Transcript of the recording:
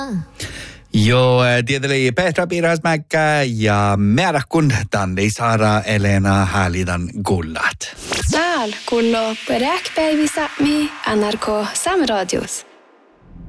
Joo, tietysti Petra Pirasmäkkä ja määrä kun Tanni Saara Elena Hälidan gullat. Täällä kunno Räkpäivissä mi NRK Samradios.